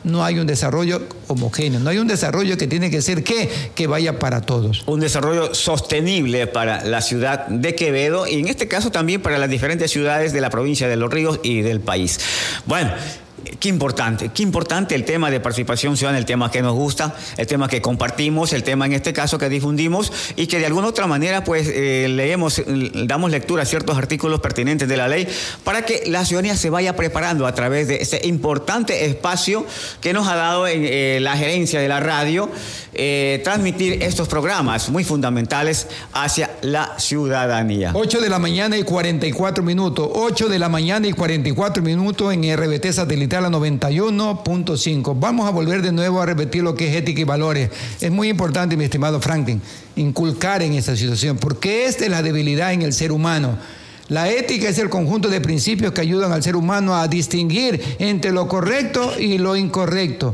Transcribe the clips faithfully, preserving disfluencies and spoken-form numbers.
no hay un desarrollo homogéneo, no hay un desarrollo que tiene que ser ¿qué? Que vaya para todos. Un desarrollo sostenible para la ciudad de Quevedo y en este caso también para las diferentes ciudades de la provincia de Los Ríos y del país. Bueno, qué importante, qué importante el tema de participación ciudadana, el tema que nos gusta, el tema que compartimos, el tema en este caso que difundimos y que de alguna otra manera pues eh, leemos, damos lectura a ciertos artículos pertinentes de la ley para que la ciudadanía se vaya preparando a través de ese importante espacio que nos ha dado en, eh, la gerencia de la radio, eh, transmitir estos programas muy fundamentales hacia la ciudadanía. ocho de la mañana y cuarenta y cuatro minutos, ocho de la mañana y cuarenta y cuatro minutos en R B T satelital a noventa y uno punto cinco. Vamos a volver de nuevo a repetir lo que es ética y valores. Es muy importante, mi estimado Franklin, inculcar en esta situación, porque esta es la debilidad en el ser humano. La ética es el conjunto de principios que ayudan al ser humano a distinguir entre lo correcto y lo incorrecto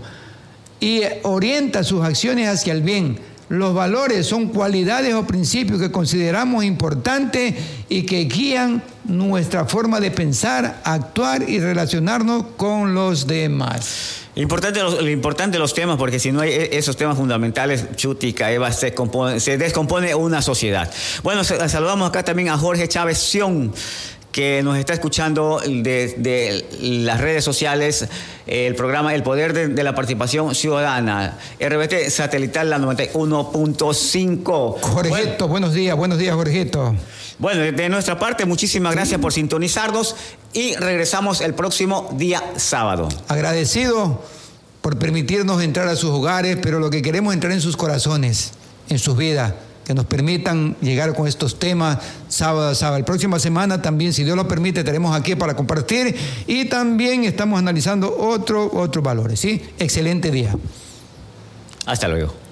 y orienta sus acciones hacia el bien. Los valores son cualidades o principios que consideramos importantes y que guían nuestra forma de pensar, actuar y relacionarnos con los demás. Importante los, lo importante de los temas, porque si no hay esos temas fundamentales, chutica, Eva, se, compone, se descompone una sociedad. Bueno, saludamos acá también a Jorge Chávez Sion, que nos está escuchando de, de las redes sociales, el programa El Poder de, de la Participación Ciudadana, R B T satelital la noventa y uno punto cinco. Jorgeto, bueno, buenos días, buenos días, Jorgeto. Bueno, de, de nuestra parte, muchísimas gracias por sintonizarnos y regresamos el próximo día sábado. Agradecido por permitirnos entrar a sus hogares, pero lo que queremos es entrar en sus corazones, en sus vidas, que nos permitan llegar con estos temas sábado a sábado. La próxima semana también, si Dios lo permite, estaremos aquí para compartir y también estamos analizando otro, otros valores, ¿sí? Excelente día. Hasta luego.